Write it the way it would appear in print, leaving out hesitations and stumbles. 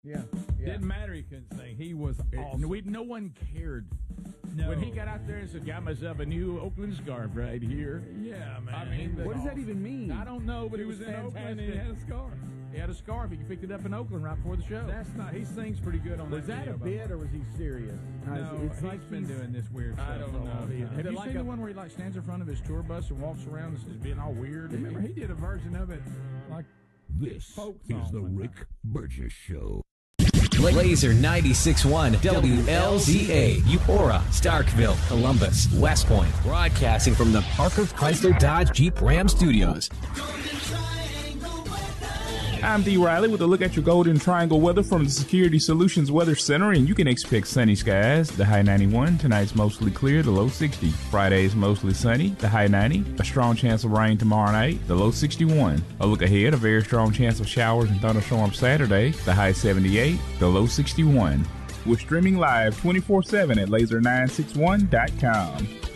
Yeah. Didn't matter he couldn't sing. He was awesome. No one cared. No. When he got out there and said, got myself a new Oakland scarf right here. Yeah, man. I mean, What does that even mean? I don't know, but He it was was in fantastic. Oakland and he had a scarf. He had a scarf. He picked it up in Oakland right before the show. That's not. He sings pretty good on Was that video, a by the bit way. or was he serious? No, It's like he's been he's- doing this weird stuff. I don't for a long know. time. Have you like seen a- the one where he stands in front of his tour bus and walks around and is being all weird? Remember, he did a version of it like This folk is song the one Rick time. Burgess Show. Laser 96.1 WLZA, Eupora, Starkville, Columbus, West Point. Broadcasting from the Parker Chrysler Dodge Jeep Ram Studios. I'm D. Riley with a look at your Golden Triangle weather from the Security Solutions Weather Center, and you can expect sunny skies. The high 91. Tonight's mostly clear, the low 60. Friday's mostly sunny, the high 90. A strong chance of rain tomorrow night, the low 61. A look ahead, a very strong chance of showers and thunderstorms Saturday, the high 78, the low 61. We're streaming live 24/7 at laser961.com.